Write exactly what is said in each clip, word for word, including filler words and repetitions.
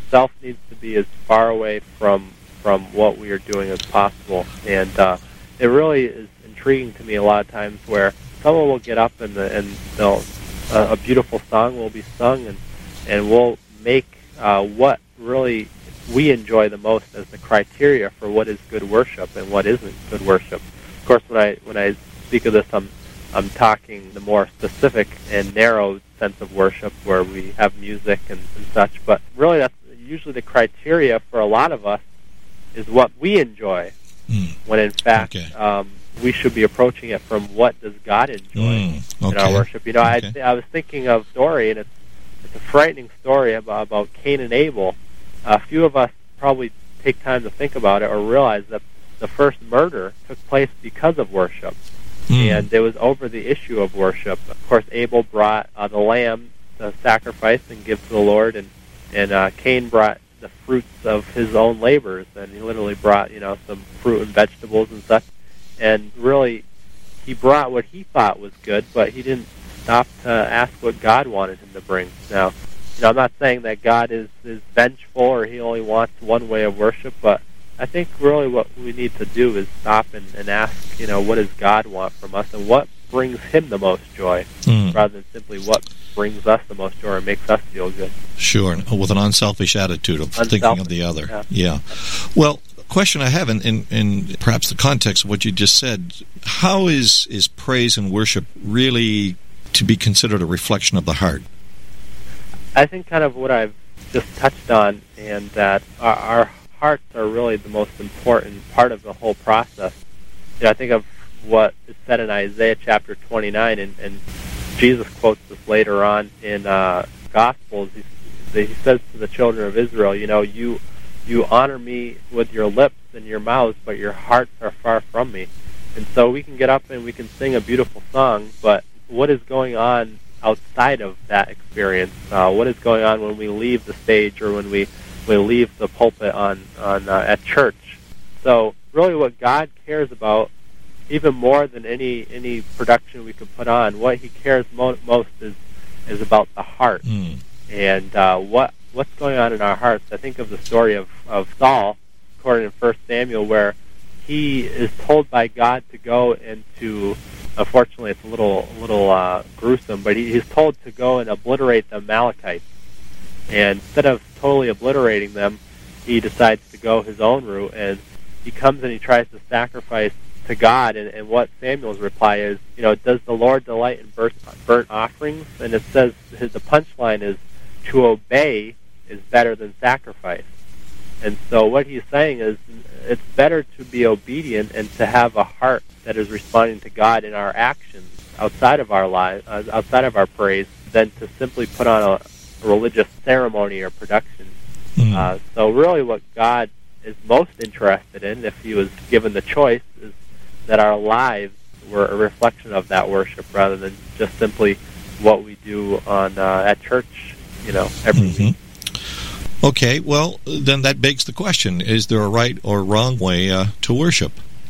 self needs to be as far away from from what we are doing as possible. And uh, it really is intriguing to me a lot of times where someone will get up and the, and they'll uh, a beautiful song will be sung, and and we'll make uh, what really we enjoy the most as the criteria for what is good worship and what isn't good worship. Of course, when I when I speak of this, I'm I'm talking the more specific and narrow sense of worship where we have music and, and such. But really, that's usually the criteria for a lot of us is what we enjoy. Mm. When in fact, okay. um, we should be approaching it from what does God enjoy mm. okay. in our worship. You know, okay. I I was thinking of a story, and it's it's a frightening story about about Cain and Abel. A few of us probably take time to think about it or realize that the first murder took place because of worship. Mm. And it was over the issue of worship. Of course, Abel brought uh, the lamb to sacrifice and give to the Lord, and and uh, Cain brought the fruits of his own labors, and he literally brought, you know, some fruit and vegetables and such. And really, he brought what he thought was good, but he didn't stop to ask what God wanted him to bring. Now, you know, I'm not saying that God is, is vengeful or he only wants one way of worship, but I think really what we need to do is stop and, and ask, you know, what does God want from us and what brings him the most joy, mm. rather than simply what brings us the most joy or makes us feel good. Sure, with an unselfish attitude of unselfish, thinking of the other. Yeah. yeah. Well, question I have in, in, in perhaps the context of what you just said, how is, is praise and worship really to be considered a reflection of the heart? I think kind of what I've just touched on, and that our, our hearts are really the most important part of the whole process. You know, I think of what is said in Isaiah chapter twenty-nine, and, and Jesus quotes this later on in uh, Gospels. He, he says to the children of Israel, you know, you you honor me with your lips and your mouths, but your hearts are far from me. And so we can get up and we can sing a beautiful song, but what is going on outside of that experience? Uh, what is going on when we leave the stage or when we, we leave the pulpit on, on uh, at church? So really what God cares about, even more than any any production we could put on, what he cares mo- most is is about the heart. Mm. And uh, what what's going on in our hearts. I think of the story of, of Saul, according to First Samuel, where he is told by God to go and to, unfortunately it's a little little uh, gruesome, but he, he's told to go and obliterate the Amalekites. And instead of totally obliterating them, he decides to go his own route, and he comes and he tries to sacrifice to God, and, and what Samuel's reply is, you know, does the Lord delight in burnt, burnt offerings? And it says, his, the punchline is, to obey is better than sacrifice. And so what he's saying is, it's better to be obedient and to have a heart that is responding to God in our actions outside of our lives, uh, outside of our praise, than to simply put on a, a religious ceremony or production. Mm. Uh, so really what God is most interested in, if he was given the choice, is that our lives were a reflection of that worship rather than just simply what we do on uh, at church, you know, every mm-hmm. week. Okay, well, then that begs the question, is there a right or wrong way uh, to worship?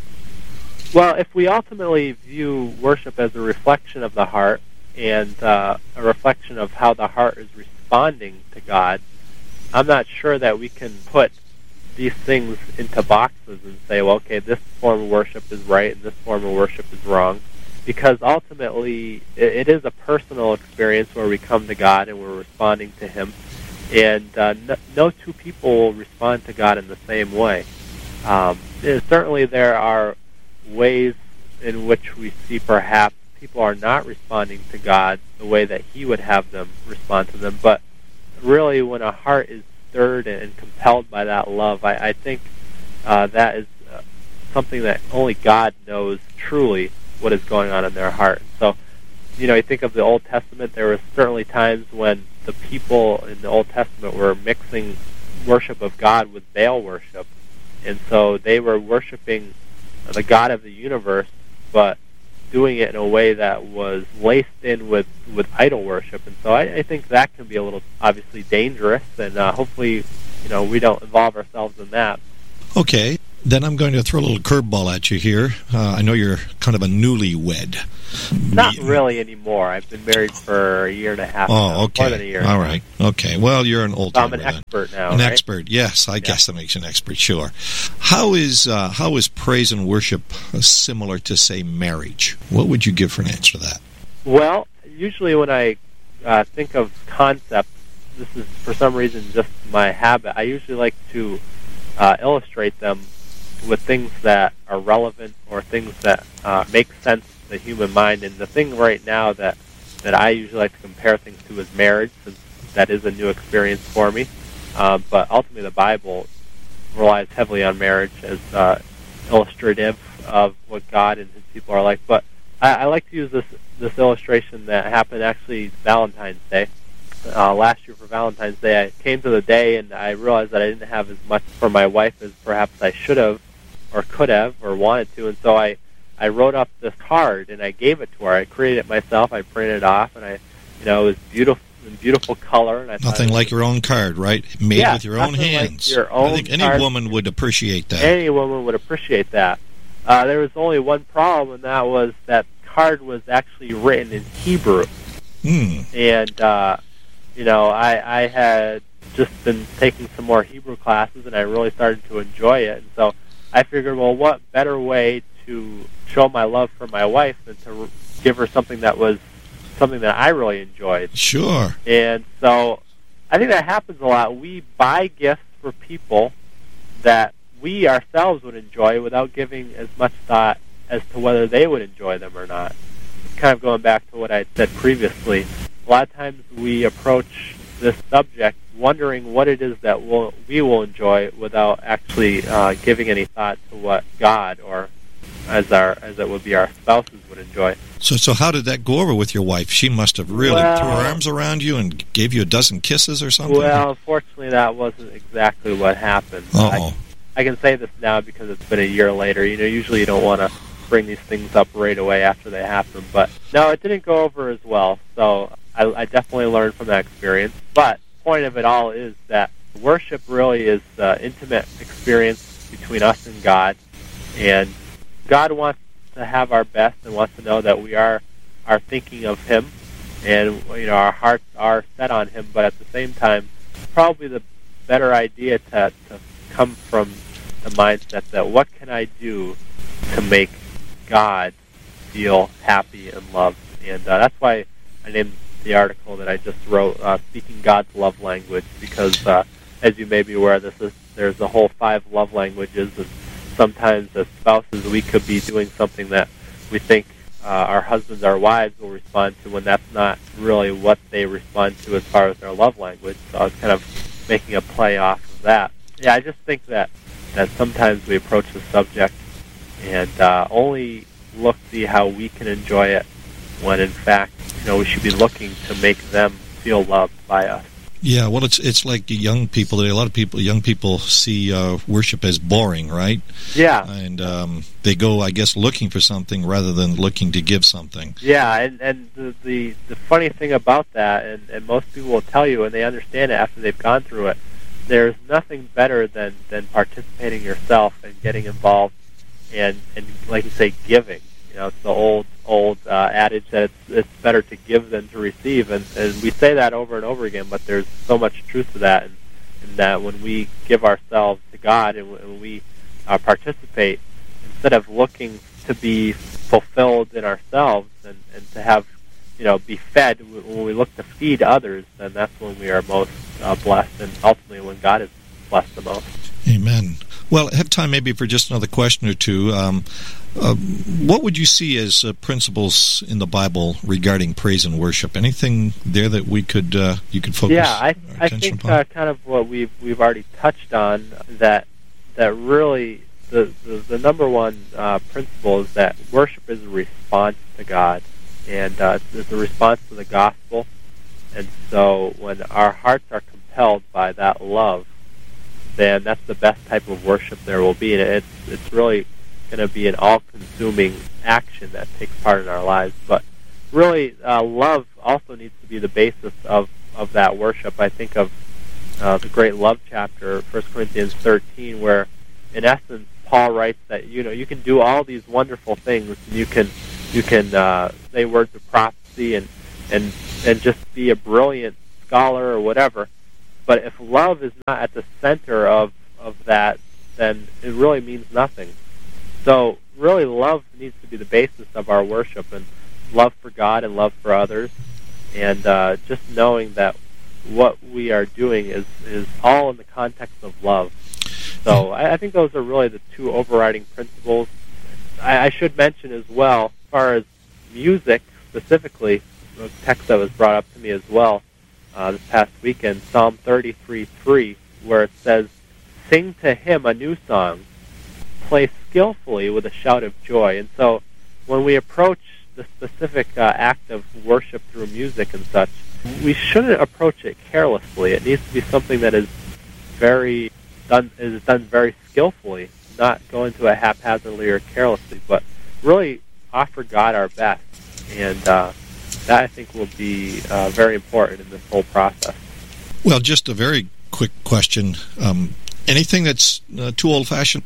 Well, if we ultimately view worship as a reflection of the heart and uh, a reflection of how the heart is responding to God, I'm not sure that we can put these things into boxes and say, well, okay, this form of worship is right and this form of worship is wrong, because ultimately it, it is a personal experience where we come to God and we're responding to him, and uh, no, no two people will respond to God in the same way. Um, certainly there are ways in which we see perhaps people are not responding to God the way that he would have them respond to them, but really when a heart is stirred and compelled by that love, I, I think uh, that is uh, something that only God knows truly what is going on in their heart. So, you know, you think of the Old Testament, there were certainly times when the people in the Old Testament were mixing worship of God with Baal worship, and so they were worshiping the God of the universe, but doing it in a way that was laced in with, with idol worship. And so I, I think that can be a little, obviously, dangerous, and uh, hopefully, you know, we don't involve ourselves in that. Okay. Then I'm going to throw a little curveball at you here. Uh, I know you're kind of a newlywed. Not really anymore. I've been married for a year and a half. Oh, now, okay. More than a year. All right. Okay. Well, you're an old so I'm an timer then. expert now. An right? expert. Yes, I yeah. guess that makes you an expert. Sure. How is uh, how is praise and worship similar to, say, marriage? What would you give for an answer to that? Well, usually when I uh, think of concepts, this is for some reason just my habit. I usually like to uh, illustrate them with things that are relevant or things that uh, make sense to the human mind. And the thing right now that, that I usually like to compare things to is marriage, since that is a new experience for me. Uh, but ultimately the Bible relies heavily on marriage as uh, illustrative of what God and His people are like. But I, I like to use this, this illustration that happened actually Valentine's Day. Uh, last year for Valentine's Day, I came to the day and I realized that I didn't have as much for my wife as perhaps I should have or could have or wanted to, and so I, I wrote up this card and I gave it to her. I created it myself. I printed it off, and I, you know, it was beautiful, in beautiful color. And I nothing like your own card, right? Made yeah, with your own hands. Like your own I think any card. woman would appreciate that. Any woman would appreciate that. Uh, there was only one problem, and that was that card was actually written in Hebrew, Hmm. and. Uh, You know, I, I had just been taking some more Hebrew classes, and I really started to enjoy it. And so I figured, well, what better way to show my love for my wife than to give her something that was something that I really enjoyed. Sure. And so I think that happens a lot. We buy gifts for people that we ourselves would enjoy without giving as much thought as to whether they would enjoy them or not. Kind of going back to what I said previously. A lot of times we approach this subject wondering what it is that we'll, we will enjoy without actually uh, giving any thought to what God, or as our as it would be our spouses, would enjoy. So, so how did that go over with your wife? She must have really well, threw her arms around you and gave you a dozen kisses or something? Well, unfortunately, that wasn't exactly what happened. Uh-oh. I, I can say this now because it's been a year later. You know, usually you don't want to bring these things up right away after they happen. But no, it didn't go over as well. So I, I definitely learned from that experience. But the point of it all is that worship really is an intimate experience between us and God. And God wants to have our best and wants to know that we are, are thinking of Him. And, you know, our hearts are set on Him. But at the same time, probably the better idea to, to come from the mindset that what can I do to make God feel happy and loved. And uh, that's why I named the article that I just wrote, uh, Speaking God's Love Language, because uh, as you may be aware, this is, there's a whole five love languages, and sometimes as spouses we could be doing something that we think uh, our husbands, our wives will respond to when that's not really what they respond to as far as their love language. So I was kind of making a play off of that. Yeah, I just think that, that sometimes we approach the subject and uh, only look see how we can enjoy it, when in fact, you know, we should be looking to make them feel loved by us. Yeah, well, it's it's like young people today. A lot of people, young people, see uh, worship as boring, right? Yeah, and um, they go, I guess, looking for something rather than looking to give something. Yeah, and and the the, the funny thing about that, and, and most people will tell you, and they understand it after they've gone through it. There's nothing better than than participating yourself and getting involved. And, and like you say, giving. You know, it's the old old uh, adage that it's it's better to give than to receive, and, and we say that over and over again. But there's so much truth to that, and, and that when we give ourselves to God and when we uh, participate, instead of looking to be fulfilled in ourselves and, and to have, you know, be fed, when we look to feed others, then that's when we are most uh, blessed, and ultimately when God is blessed the most. Amen. Well, I have time maybe for just another question or two. Um, uh, what would you see as uh, principles in the Bible regarding praise and worship? Anything there that we could uh, you could focus? Yeah, I, our I attention think upon? uh, kind of what we've we've already touched on, that that really the the, the number one uh, principle is that worship is a response to God, and uh, it's, it's a response to the gospel. And so when our hearts are compelled by that love, then that's the best type of worship there will be. And it's it's really going to be an all-consuming action that takes part in our lives. But really, uh, love also needs to be the basis of, of that worship. I think of uh, the great love chapter, First Corinthians thirteen, where, in essence, Paul writes that, you know, you can do all these wonderful things. You can you can uh, say words of prophecy and and and just be a brilliant scholar or whatever. But if love is not at the center of of that, then it really means nothing. So really, love needs to be the basis of our worship, and love for God and love for others, and uh, just knowing that what we are doing is, is all in the context of love. So I, I think those are really the two overriding principles. I, I should mention as well, as far as music specifically, a text that was brought up to me as well uh, this past weekend, Psalm thirty-three three, where it says, "Sing to him a new song, play skillfully with a shout of joy." And so when we approach the specific uh, act of worship through music and such, we shouldn't approach it carelessly. It needs to be something that is very done is done very skillfully, not go into it haphazardly or carelessly, but really offer God our best. And uh, that, I think, will be uh, very important in this whole process. Well, just a very quick question. Um, anything that's uh, too old-fashioned?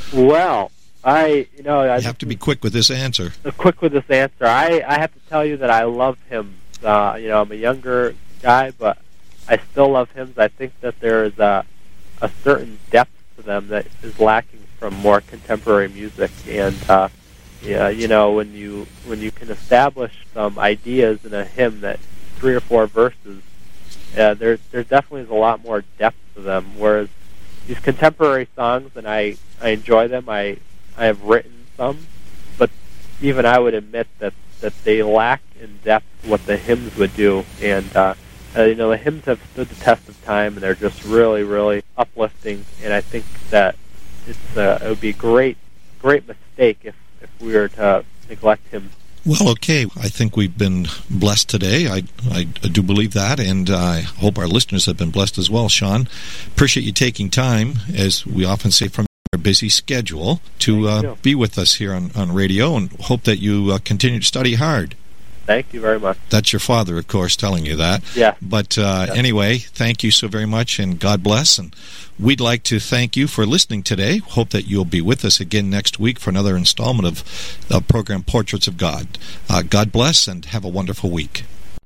Well, I, you know... I you have to be quick with this answer. Quick with this answer. I, I have to tell you that I love hymns. Uh, you know, I'm a younger guy, but I still love hymns. I think that there is a, a certain depth to them that is lacking from more contemporary music. And, uh, yeah, you know, when you when you can establish some ideas in a hymn that three or four verses, uh, there, there definitely is a lot more depth to them, whereas these contemporary songs, and I, I enjoy them. I I have written some, but even I would admit that, that they lack in depth what the hymns would do. And, uh, uh, you know, the hymns have stood the test of time, and they're just really, really uplifting. And I think that it's uh, it would be a great, great mistake if, if we were to neglect hymns. Well, okay. I think we've been blessed today. I, I do believe that, and I hope our listeners have been blessed as well, Sean. Appreciate you taking time, as we often say, from your busy schedule to uh, be with us here on, on radio, and hope that you uh, continue to study hard. Thank you very much. That's your father, of course, telling you that. Yeah. But uh, yeah. Anyway, thank you so very much, and God bless. And we'd like to thank you for listening today. Hope that you'll be with us again next week for another installment of the program Portraits of God. Uh, God bless, and have a wonderful week.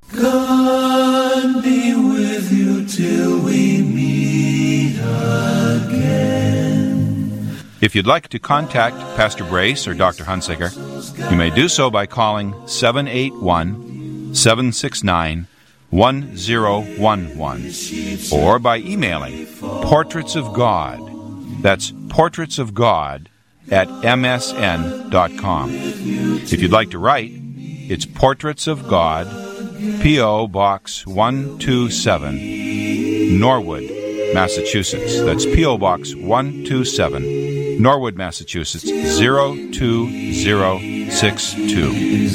God be with you till we meet again. If you'd like to contact Pastor Brace or Doctor Hunsaker, you may do so by calling seven eight one, seven six nine, one zero one one or by emailing Portraits of God. That's Portraits of God at m s n dot com. If you'd like to write, it's Portraits of God, P O. Box one two seven, Norwood, Massachusetts. That's P O. Box one two seven, Norwood, Massachusetts, zero two zero six two.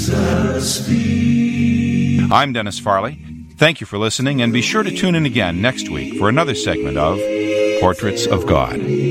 I'm Dennis Farley. Thank you for listening, and be sure to tune in again next week for another segment of Portraits of God.